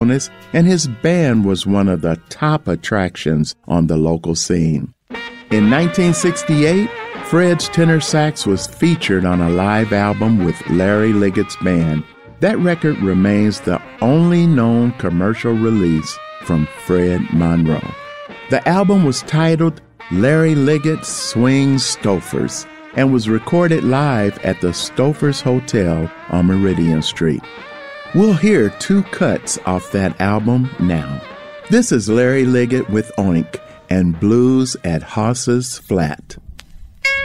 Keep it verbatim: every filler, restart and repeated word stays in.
and his band was one of the top attractions on the local scene. In nineteen sixty-eight, Fred's tenor sax was featured on a live album with Larry Liggett's band. That record remains the only known commercial release from Fred Monroe. The album was titled Larry Liggett Swings Stouffer's and was recorded live at the Stouffer's Hotel on Meridian Street. We'll hear two cuts off that album now. This is Larry Liggett with Oink and Blues at Hoss's Flat.